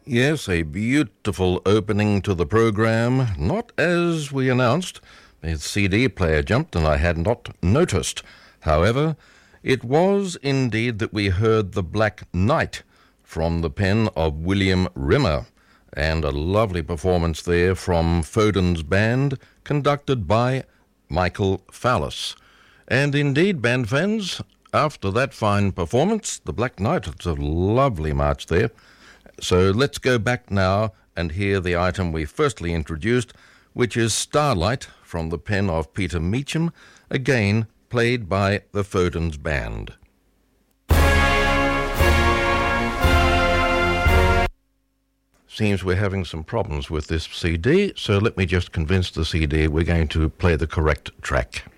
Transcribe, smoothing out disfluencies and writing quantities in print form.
Yes, a beautiful opening to the program. Not as we announced. The CD player jumped and I had not noticed. However, it was indeed that we heard The Black Knight from the pen of William Rimmer, and a lovely performance there from Foden's band, conducted by Michael Fallis. And indeed, band fans, after that fine performance, The Black Knight, it's a lovely march there. So let's go back now and hear the item we firstly introduced, which is Starlight from the pen of Peter Meacham, again played by the Foden's band. Seems we're having some problems with this CD, so let me just convince the CD we're going to play the correct track.